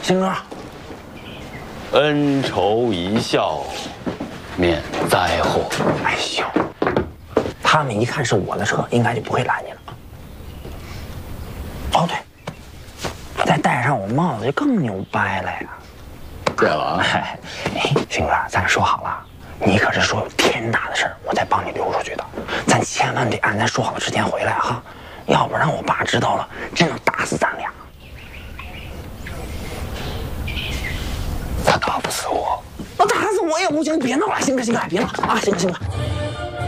星哥， 恩仇一笑，免灾祸。 哎呦，他们一看是我的车，应该就不会拦你了。哦对，再戴上我帽子就更牛掰了呀！ 对了， 哎，星哥，咱说好了，你可是说有天大的事儿，我才帮你溜出去的，咱千万得按咱说好的时间回来哈，要不然我爸知道了，真能打死咱俩。 他打不死我， 打死我也不行，别闹了，星哥，别闹啊，星哥。